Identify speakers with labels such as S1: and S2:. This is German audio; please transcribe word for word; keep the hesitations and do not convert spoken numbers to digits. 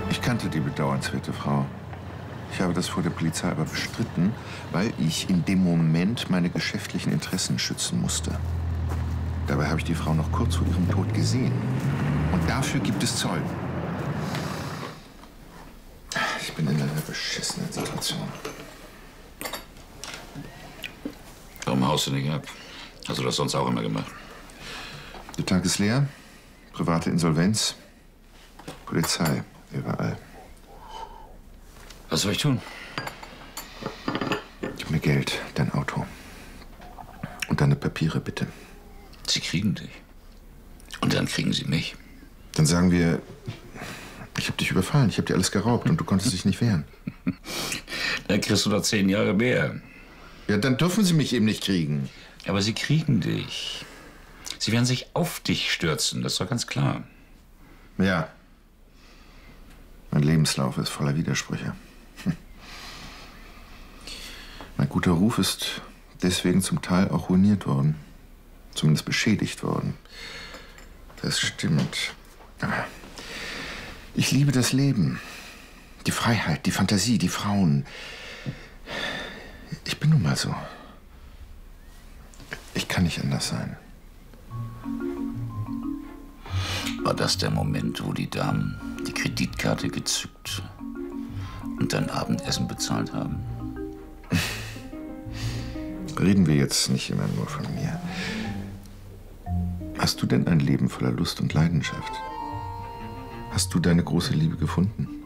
S1: Ich kannte die bedauernswerte Frau. Ich habe das vor der Polizei aber bestritten, weil ich in dem Moment meine geschäftlichen Interessen schützen musste. Dabei habe ich die Frau noch kurz vor ihrem Tod gesehen. Und dafür gibt es Zeugen. Ich bin in einer beschissenen Situation.
S2: Warum haust du nicht ab? Hast du das sonst auch immer gemacht?
S1: Der Tag ist leer. Private Insolvenz. Polizei. Überall.
S2: Was soll ich tun?
S1: Gib mir Geld, dein Auto. Und deine Papiere, bitte.
S2: Sie kriegen dich. Und dann kriegen sie mich.
S1: Dann sagen wir, ich habe dich überfallen, ich habe dir alles geraubt und du konntest dich nicht wehren.
S2: Dann kriegst du doch zehn Jahre mehr.
S1: Ja, dann dürfen sie mich eben nicht kriegen.
S2: Aber sie kriegen dich. Sie werden sich auf dich stürzen, das ist doch ganz klar.
S1: Ja. Mein Lebenslauf ist voller Widersprüche. Hm. Mein guter Ruf ist deswegen zum Teil auch ruiniert worden. Zumindest beschädigt worden. Das stimmt. Ich liebe das Leben. Die Freiheit, die Fantasie, die Frauen. Ich bin nun mal so. Ich kann nicht anders sein.
S2: War das der Moment, wo die Damen die Kreditkarte gezückt und dein Abendessen bezahlt haben?
S1: Reden wir jetzt nicht immer nur von mir. Hast du denn ein Leben voller Lust und Leidenschaft? Hast du deine große Liebe gefunden?